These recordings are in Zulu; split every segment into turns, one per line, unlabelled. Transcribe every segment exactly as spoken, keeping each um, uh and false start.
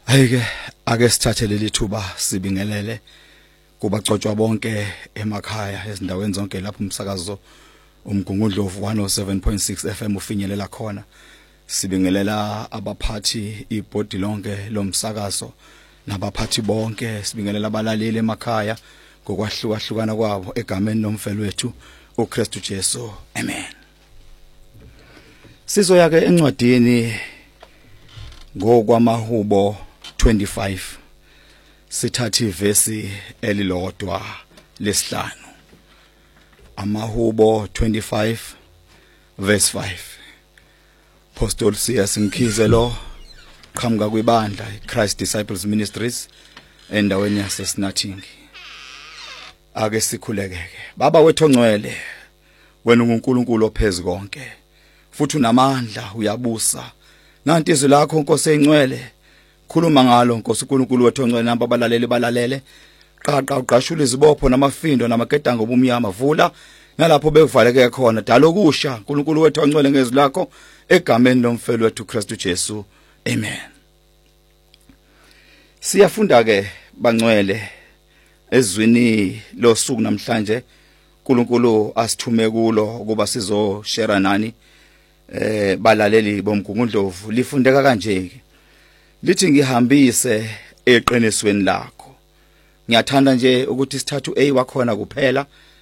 Ayike ake sithathe leli thuba sibingelele kubacotshwa bonke emakhaya ezindaweni zonke lapho umsakazo umgungundlovu one oh seven point six F M ufinyelela khona. Sibingelela abaphathi ibhodi lonke lomsakazo nabaphathi bonke, sibingelela abalaleli emakhaya ngokwahlukahlukana kwabo egameni lomfelo wethu uKristu Jesu. Amen. Sizoya ke encwadini ngokwamahubo twenty-five sithatha ivesi elilodwa lesihlanu. Amahubo twenty-five verse five. Apostle C S Mkhizelo qhamuka kwibandla Christ Disciples Ministries endaweni yaseSinathingi. Ake sikhulekeke. Baba wethu ongcwele, wena uNkulunkulu ophezulu konke, futhi unamandla, uyabusa. Nanti izwi lakho Nkosi engcwele, khuluma ngalo Nkosi uNkulunkulu wethu ongcwele, namba abalaleli balalele. Qaqa uqashula izibopho namafindo namaketango obumnyama, vula nalapho bevaleke khona, dala okusha uNkulunkulu wethu ongcwele ngezwi lakho egameni lomfelo wethu Kristu Jesu. Amen. Siyafunda ke bangcwele ezwini losuku namhlanje uNkulunkulu asithume kulo ukuba sizo share nani eh balaleli bomgungundlovu. Lifundeka kanje, lithi ngihambise eqinisweni lakho. Ngiyathanda nje ukuthi sithathu A wakhona kuphela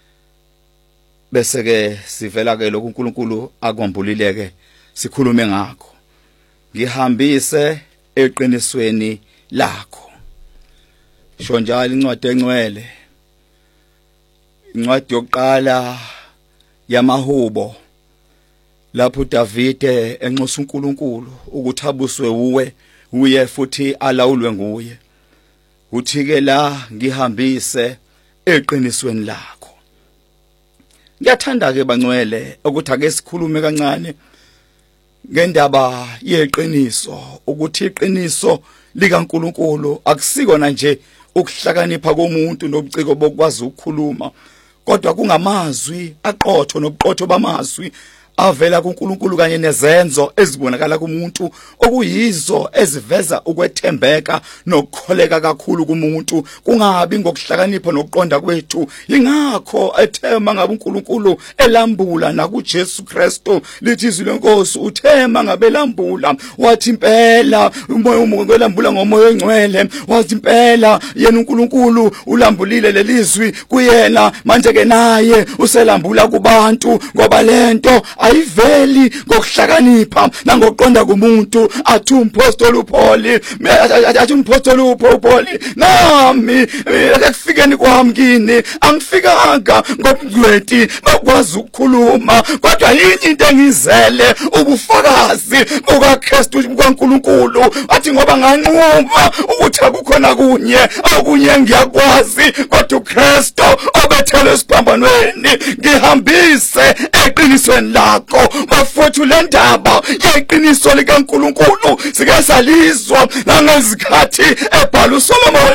bese ke sivela ke lokhu uNkulunkulu akwambulileke sikhulume ngakho. Ngihambise eqinisweni lakho. Sho njalo incwadi engcwele, incwadi yokuqala yamahubo, lapho uDavide enxusa uNkulunkulu ukuthi abuswe uwe uye futhi alawulwe nguye. Uthi ke la ngihambise eqinisweni lakho. Ngiyathanda ke bangcwele ukuthi ake sikhulume kancane ngendaba yeqiniso, ukuthi iqiniso likaNkulunkulu akusikona nje ukuhlakanipha komuntu nobuciko bokwazi ukukhuluma, kodwa kungamazwi aqotho nobuqotho bamazwi avela kuNkulunkulu kanye nezenzo ezibonakala kumuntu okuyizo eziveza ukwethembeka nokukholeka kakhulu kumuntu, kungabi ngokuhlakanipha nokuqonda kwethu. Ingakho ethema ngabe uNkulunkulu elambula nakuJesu Kristu, lithi izwi lenkosi uthema ngabelambula, wathi impela umoya umkelambula ngomoya ongcwele, wathi impela yena uNkulunkulu ulambulile lelizwi kuyena, manje ke naye uselambula kubantu, ngoba lento ayiveli ngokuhlakanipha nangokuqonda kumuntu. Athi umpostoli uPaul, athi umpostoli uPaul, nami ekufikeni kwami kini angifikanga ngobungcweti bakwazi ukukhuluma, kodwa yini into engizele ubufakazi bukaKristu bukaNkulunkulu. Athi ngoba nganquma ukuthi akukhona kunye okunye ngiyakwazi, kodwa uKristu obethele esiphambanweni ngihambise eqinisweni lakho. Bafowethu, le ndaba yeqiniso likaNkulunkulu sike salizwa nangezikhathi ebhala uSolomon